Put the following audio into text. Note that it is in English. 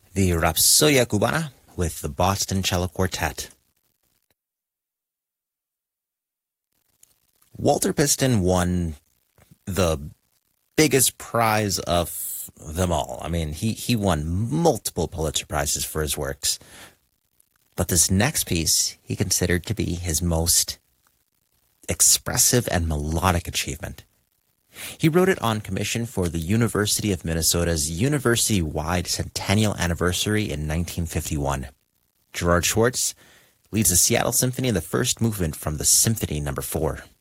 the Rapsodia Cubana with the Boston Cello Quartet. Walter Piston won the biggest prize of them all. I mean, he won multiple Pulitzer Prizes for his works. But this next piece he considered to be his most expressive and melodic achievement. He wrote it on commission for the University of Minnesota's university-wide centennial anniversary in 1951. Gerard Schwartz leads the Seattle Symphony in the first movement from the Symphony No. 4.